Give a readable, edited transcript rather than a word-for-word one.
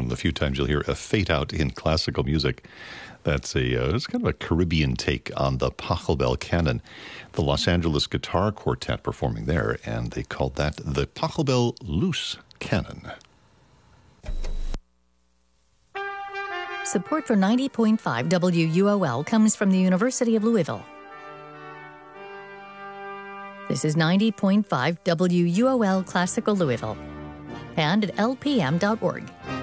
the few times you'll hear a fade out in classical music. That's it's kind of a Caribbean take on the Pachelbel canon. The Los Angeles Guitar Quartet performing there, and they called that the Pachelbel Loose Canon. Support for 90.5 WUOL comes from the University of Louisville. This is 90.5 WUOL Classical Louisville and at lpm.org.